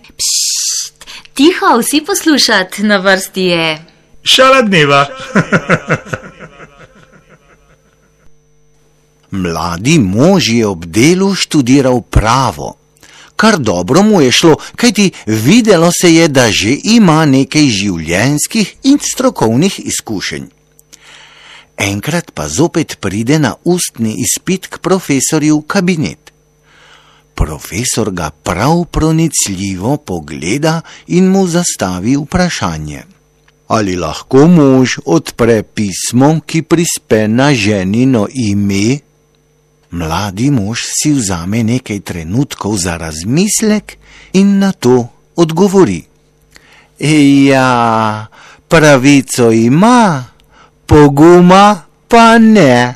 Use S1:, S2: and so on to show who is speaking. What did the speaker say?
S1: Pšt, tiho, vsi poslušat, na vrsti je.
S2: Šala dneva.
S3: Mladi mož je ob delu študiral pravo. Kar dobro mu je šlo, kajti videlo se je, da že ima nekaj življenjskih in strokovnih izkušenj. Enkrat pa zopet pride na ustni izpit k profesorju v kabinet. Profesor ga prav pronicljivo pogleda in mu zastavi vprašanje. Ali lahko mož odpre pismo, ki prispe na ženino ime? Mladi mož si vzame nekaj trenutkov za razmislek in na to odgovori. Ja, pravico ima, poguma pa ne.